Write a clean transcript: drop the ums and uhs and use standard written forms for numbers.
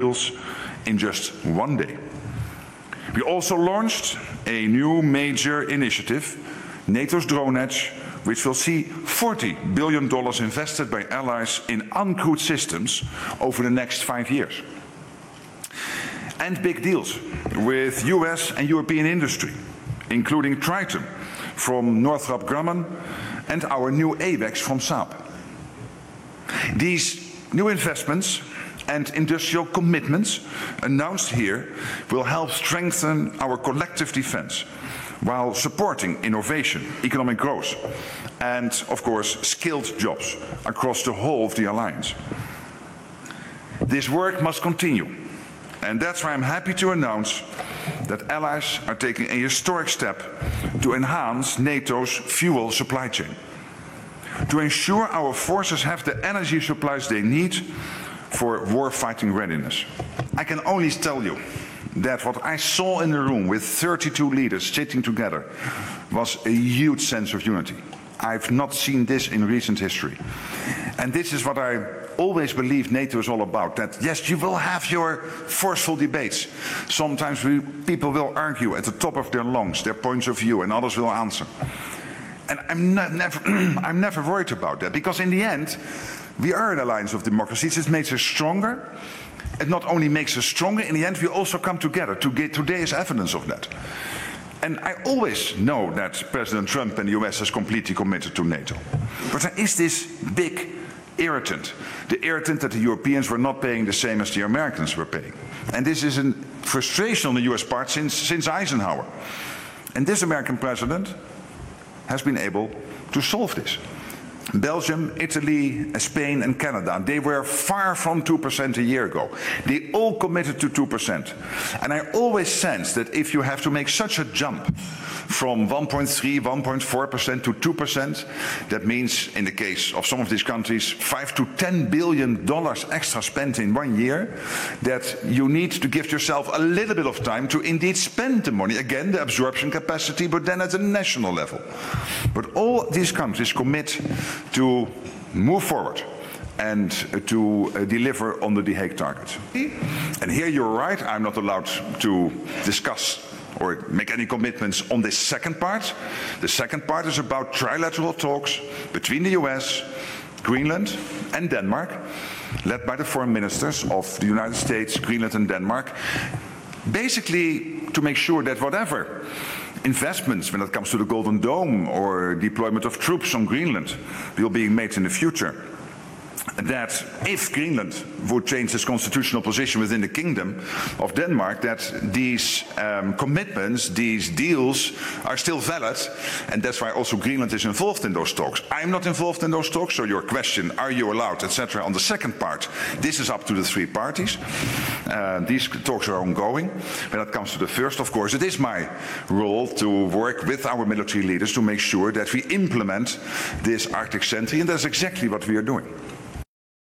cables in just one day. We also launched a new major initiative, NATO's Drone Edge, which will see $40 billion invested by allies in uncrewed systems over the next 5 years. And big deals with US and European industry, including Triton from Northrop Grumman and our new AWACS from Saab. These new investments and industrial commitments announced here will help strengthen our collective defense while supporting innovation, economic growth, and, of course, skilled jobs across the whole of the alliance. This work must continue, and that's why I'm happy to announce that allies are taking a historic step to enhance NATO's fuel supply chain, to ensure our forces have the energy supplies they need for war-fighting readiness. I can only tell you that what I saw in the room with 32 leaders sitting together was a huge sense of unity. I've not seen this in recent history. And this is what I always believe NATO is all about, that yes, you will have your forceful debates. Sometimes people will argue at the top of their lungs, their points of view, and others will answer. And I'm never worried about that, because in the end, we are an alliance of democracies. It makes us stronger. It not only makes us stronger, in the end we also come together. Today is evidence of that. And I always know that President Trump and the US is completely committed to NATO. But there is this big irritant. The irritant that the Europeans were not paying the same as the Americans were paying. And this is a frustration on the US part since Eisenhower. And this American president has been able to solve this. Belgium, Italy, Spain and Canada, they were far from 2% a year ago. They all committed to 2%. And I always sense that if you have to make such a jump from 1.3, 1.4% to 2%, that means, in the case of some of these countries, $5 to $10 billion extra spent in 1 year, that you need to give yourself a little bit of time to indeed spend the money. Again, the absorption capacity, but then at a national level. But all these countries commit to move forward and to deliver on the The Hague targets. And here you're right, I'm not allowed to discuss or make any commitments on this second part. The second part is about trilateral talks between the US, Greenland and Denmark, led by the foreign ministers of the United States, Greenland and Denmark, basically to make sure that whatever investments when it comes to the Golden Dome or deployment of troops on Greenland will be made in the future, that if Greenland would change its constitutional position within the Kingdom of Denmark, that these commitments, these deals are still valid, and that's why also Greenland is involved in those talks. I'm not involved in those talks, so your question, are you allowed, etc., on the second part, this is up to the three parties. These talks are ongoing. When it comes to the first, of course, it is my role to work with our military leaders to make sure that we implement this Arctic Sentry, and that's exactly what we are doing.